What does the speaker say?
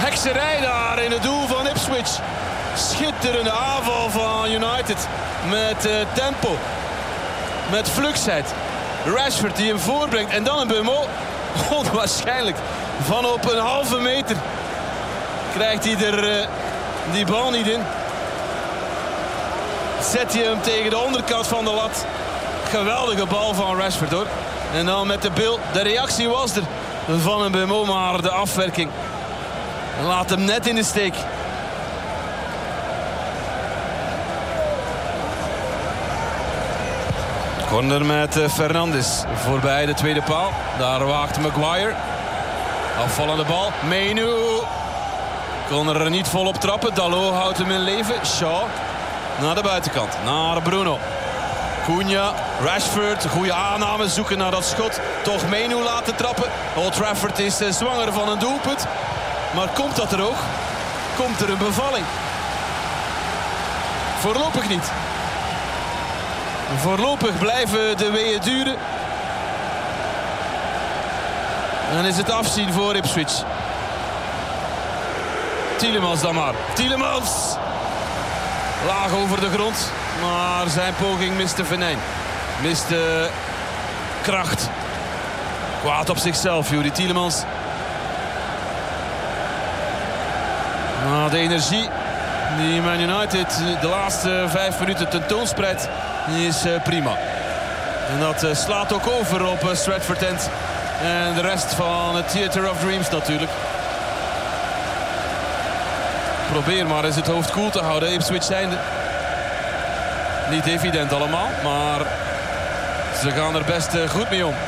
hekserij daar in het doel van Ipswich. Schitterende aanval van United. Met tempo. Met fluxheid. Rashford die hem voorbrengt. En dan een Mbeumo. Onwaarschijnlijk. Van op een halve meter krijgt hij er die bal niet in. Zet hij hem tegen de onderkant van de lat. Geweldige bal van Rashford hoor. En dan met de bil. De reactie was er van een Mbeumo, maar de afwerking laat hem net in de steek. Corner met Fernandes voorbij de tweede paal. Daar waagt Maguire. Afvallende bal. Menu. Kon er niet volop trappen. Dalot houdt hem in leven. Shaw naar de buitenkant. Naar Bruno. Cunha. Rashford. Goede aanname. Zoeken naar dat schot. Toch Menu laten trappen. Old Trafford is zwanger van een doelpunt. Maar komt dat er ook? Komt er een bevalling? Voorlopig niet. Voorlopig blijven de weeën duren. En is het afzien voor Ipswich. Tielemans dan maar. Tielemans! Laag over de grond. Maar zijn poging miste venijn. Miste kracht. Kwaad op zichzelf, Youri Tielemans. Maar de energie die Man United de laatste 5 minuten tentoonspreidt, die is prima. En dat slaat ook over op Stratford End. En de rest van het Theatre of Dreams natuurlijk. Probeer maar eens het hoofd koel te houden. Ipswich zijnde. Niet evident allemaal, maar ze gaan er best goed mee om.